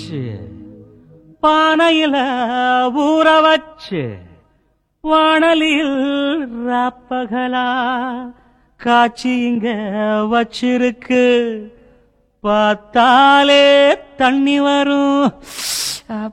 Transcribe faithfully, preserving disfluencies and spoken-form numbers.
வச்சு பானையில ஊற வச்சு வாணலில் ராப்பகலா காட்சி இங்க வச்சிருக்கு பார்த்தாலே தண்ணி வரும்.